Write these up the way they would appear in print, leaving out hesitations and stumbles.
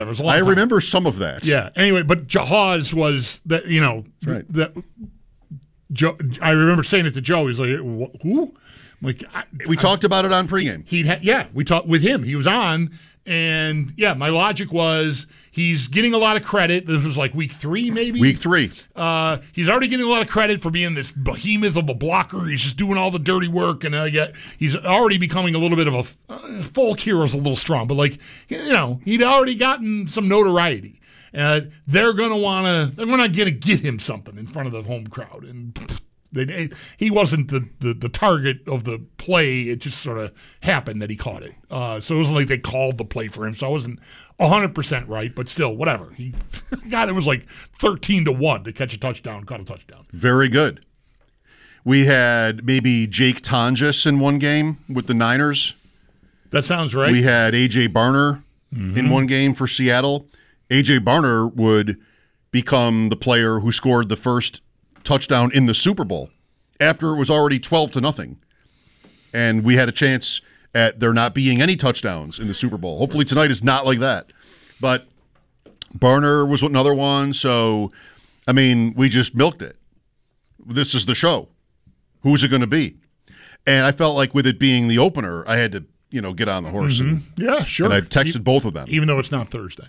It was a long I time. remember some of that. Yeah. Anyway, but Jaws was that. Right. That. Joe, I remember saying it to Joe. He's like, "Who?" I'm like, We talked about it on pregame. We talked with him. He was on, and my logic was he's getting a lot of credit. This was like week 3, maybe. Week 3. He's already getting a lot of credit for being this behemoth of a blocker. He's just doing all the dirty work, and he's already becoming a little bit of a folk hero's a little strong, but he'd already gotten some notoriety. They're gonna get him something in front of the home crowd, and he wasn't the target of the play. It just sort of happened that he caught it. So it wasn't like they called the play for him. So I wasn't 100% right, but still, whatever. He got it was like 13-1 to catch a touchdown, caught a touchdown. Very good. We had maybe Jake Tonjes in one game with the Niners. That sounds right. We had A.J. Barner in one game for Seattle. A.J. Barner would become the player who scored the first touchdown in the Super Bowl after it was already 12-0. And we had a chance at there not being any touchdowns in the Super Bowl. Hopefully tonight is not like that. But Barner was another one. So, we just milked it. This is the show. Who's it going to be? And I felt like with it being the opener, I had to, get on the horse. And, yeah, sure. And I texted both of them. Even though it's not Thursday.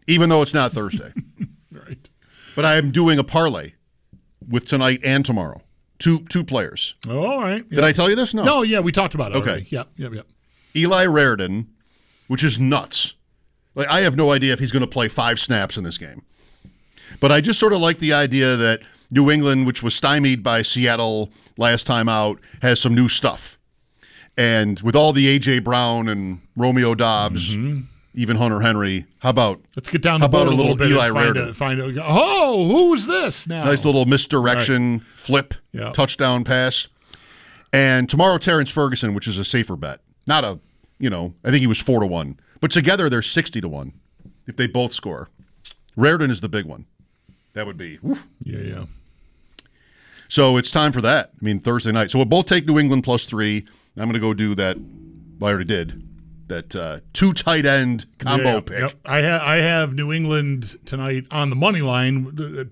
Right. But I am doing a parlay with tonight and tomorrow. Two players. Oh, all right. Yep. Did I tell you this? No. No, yeah, we talked about it Okay. already. Yep. Eli Raridan, which is nuts. Like, I have no idea if he's going to play 5 snaps in this game. But I just sort of like the idea that New England, which was stymied by Seattle last time out, has some new stuff. And with all the A.J. Brown and Romeo Dobbs, even Hunter Henry, let's get down the board a little bit Eli and find out. Oh, who's this now? Nice little misdirection, flip, touchdown pass. And tomorrow, Terrence Ferguson, which is a safer bet. Not I think he was 4-1. But together, they're 60-1 if they both score. Raridan is the big one. That would be. Whew. Yeah. So it's time for that. Thursday night. So we'll both take New England +3. I'm going to go do that. Well, I already did. That 2 tight end combo pick. Yep. I have New England tonight on the money line,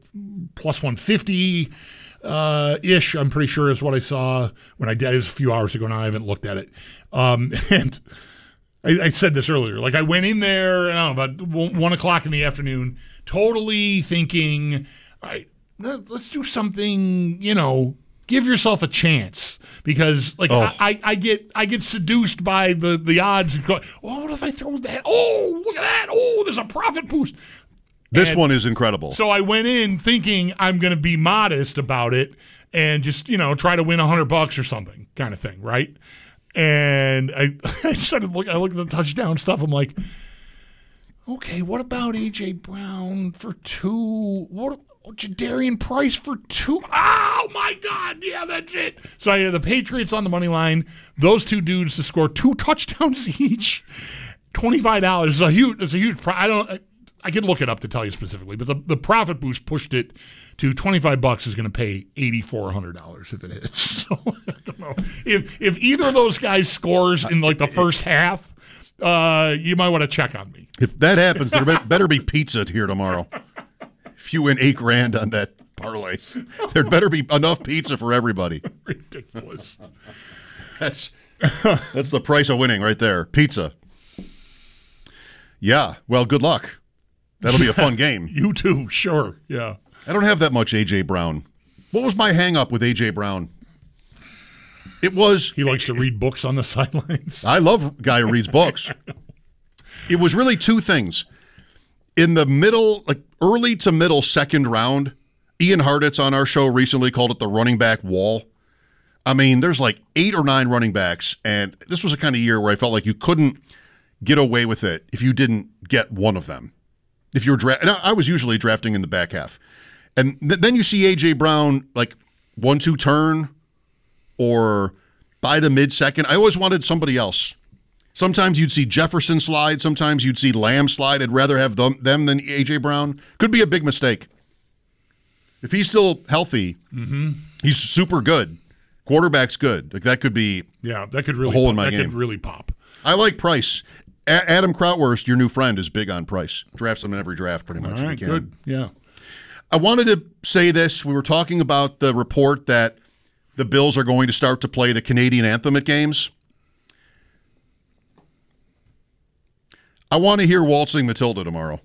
+150 ish. I'm pretty sure is what I saw when I did. It was a few hours ago now. I haven't looked at it. And I said this earlier. Like I went in there about 1 o'clock in the afternoon, totally thinking, all right, let's do something. Give yourself a chance because, I get seduced by the odds and go, what if I throw that? Oh, look at that! Oh, there's a profit boost. This one is incredible. So I went in thinking I'm going to be modest about it and just try to win $100 or something, kind of thing, right? And I started I looked at the touchdown stuff. I'm like, okay, what about A.J. Brown for 2? What? Jadarian Price for 2. Oh, my God. Yeah, that's it. So I had the Patriots on the money line. Those 2 dudes to score 2 touchdowns each. $25 is a huge I could look it up to tell you specifically, but the profit boost pushed it to $25 is going to pay $8,400 if it hits. So I don't know. If either of those guys scores in the first half, you might want to check on me. If that happens, there better be pizza here tomorrow. If you win $8,000 on that parlay, there better be enough pizza for everybody. Ridiculous. That's the price of winning right there. Pizza. Yeah. Well, good luck. That'll be a fun game. You too. Sure. Yeah. I don't have that much A.J. Brown. What was my hang-up with A.J. Brown? It was... He likes to read books on the sidelines. I love a guy who reads books. It was really 2 things. In the middle, early to middle second round, Ian Hartitz on our show recently called it the running back wall. There's 8 or 9 running backs, and this was a kind of year where I felt like you couldn't get away with it if you didn't get one of them. If you're and I was usually drafting in the back half. And then you see A.J. Brown, 1-2 turn or by the mid-second. I always wanted somebody else. Sometimes you'd see Jefferson slide. Sometimes you'd see Lamb slide. I'd rather have them than A.J. Brown. Could be a big mistake. If he's still healthy, he's super good. Quarterback's good. That could be that could really a hole in my game. Could really pop. I like Price. Adam Krautwurst, your new friend, is big on Price. Drafts him in every draft pretty much. All right, if he can. good. Yeah. I wanted to say this. We were talking about the report that the Bills are going to start to play the Canadian anthem at games. I want to hear Waltzing Matilda tomorrow.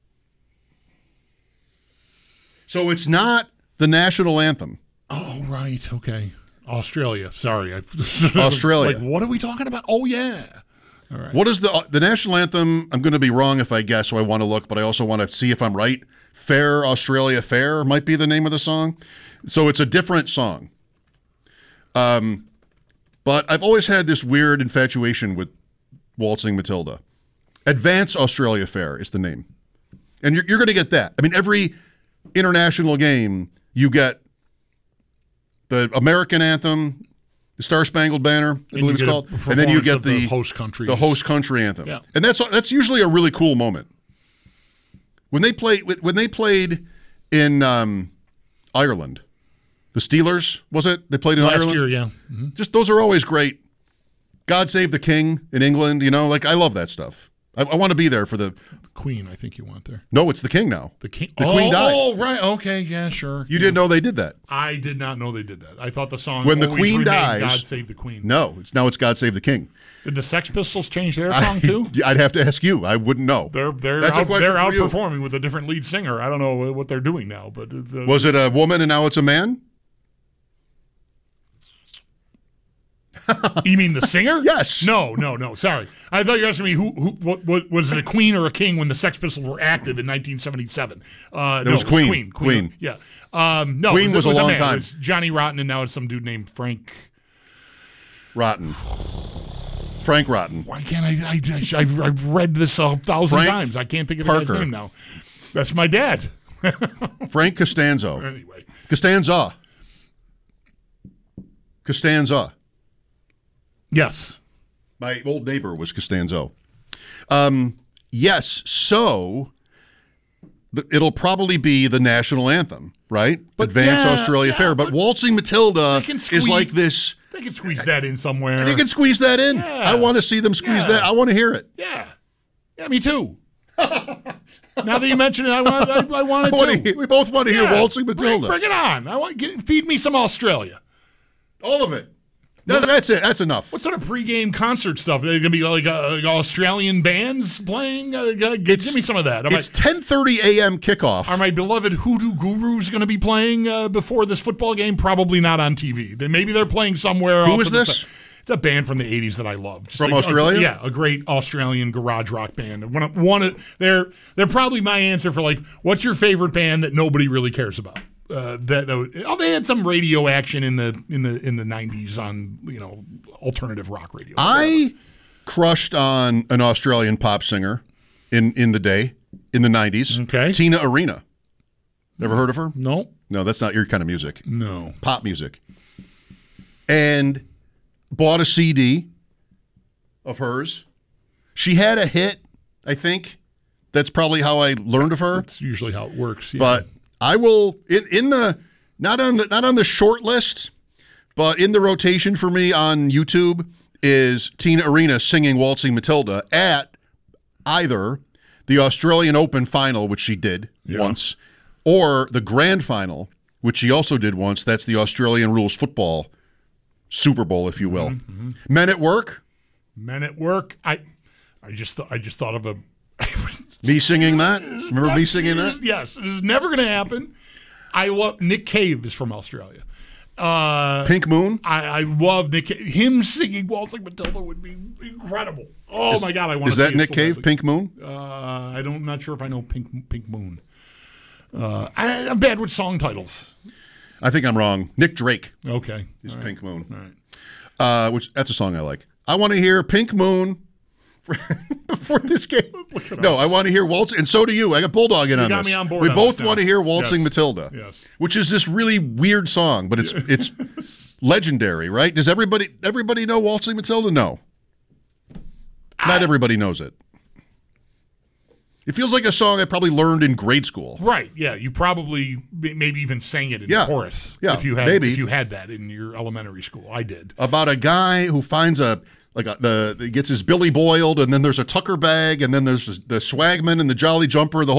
So it's not the national anthem. Oh, right. Okay. Australia. Sorry. Australia. Like, what are we talking about? Oh, yeah. All right. What is the national anthem? I'm going to be wrong if I guess, so I want to look, but I also want to see if I'm right. Fair Australia Fair might be the name of the song. So it's a different song. But I've always had this weird infatuation with Waltzing Matilda. Advance Australia Fair is the name. And you're going to get that. I mean, every international game, you get the American anthem, the Star Spangled Banner, I believe it's called, and then you get the host country, anthem. Yeah. And that's usually a really cool moment. When they played in Ireland, the Steelers, was it? They played in Ireland? Last year, yeah. Mm-hmm. Just those are always great. God Save the King in England, like I love that stuff. I want to be there for the Queen. I think you want there. No, it's the King now. The King. The Queen died. Oh, right. Okay. Yeah. Sure. You didn't know they did that? I did not know they did that. I thought the song when the always Queen remained dies. God Save the Queen. No, it's God Save the King. Did the Sex Pistols change their song too? I'd have to ask you. I wouldn't know. They're outperforming with a different lead singer. I don't know what they're doing now, but was it a woman and now it's a man? You mean the singer? Yes. No. Sorry, I thought you were asking me what was it, a queen or a king when the Sex Pistols were active in 1977? It was Queen. Queen. Yeah. No, Queen was a long man. time. It was Johnny Rotten, and now it's some dude named Frank Rotten. Frank Rotten. Why can't I've read this 1,000 times. I can't think of the guy's name now. That's my dad. Frank Costanzo. Anyway. Costanza. Yes. My old neighbor was Costanzo. Yes, so it'll probably be the national anthem, right? Advance Australia Fair. But Waltzing Matilda is like this. They can squeeze that in somewhere. They can squeeze that in. Yeah. I want to see them squeeze that. I want to hear it. Yeah. Yeah, me too. Now that you mention it, I want it too. We both want to hear Waltzing Matilda. Bring it on. Feed me some Australia. All of it. That's it. That's enough. What sort of pregame concert stuff? Are they going to be like Australian bands playing? Give me some of that. It's 10:30 a.m. kickoff. Are my beloved Hoodoo Gurus going to be playing before this football game? Probably not on TV. Maybe they're playing somewhere. Who is this? It's a band from the 80s that I love. From Australia? A great Australian garage rock band. They're probably my answer for what's your favorite band that nobody really cares about? They had some radio action in the 90s on alternative rock radio. I crushed on an Australian pop singer in the 90s. Okay. Tina Arena. Never heard of her? No, that's not your kind of music. No, pop music. And bought a CD of hers. She had a hit, I think. That's probably how I learned of her. That's usually how it works. Yeah. But I will not on the short list, but in the rotation for me on YouTube is Tina Arena singing Waltzing Matilda at either the Australian Open final, which she did once, or the Grand Final, which she also did once. That's the Australian Rules Football Super Bowl, if you will. Mm-hmm. Men at Work. I just thought of a. Me singing that? Remember me singing that? Yes. This is never going to happen. I love Nick Cave is from Australia. Pink Moon? I love Nick Cave. Him singing Waltzing Matilda would be incredible. Oh, my God. I want to see it. Is that Nick Cave, Pink Moon? I'm not sure if I know Pink Moon. I'm bad with song titles. I think I'm wrong. Nick Drake. Okay. Is Pink Moon. All right. That's a song I like. I want to hear Pink Moon before this game. No, I want to hear Waltz, and so do you. I got Bulldog in on this. You got me on board. We both want to hear Waltzing Matilda, which is this really weird song, but it's legendary, right? Does everybody know Waltzing Matilda? No. Not everybody knows it. It feels like a song I probably learned in grade school. Right, yeah. You probably maybe even sang it in chorus. Yeah, if you had that in your elementary school. I did. About a guy who finds a like he gets his Billy boiled, and then there's a Tucker bag, and then there's the Swagman and the Jolly Jumper, the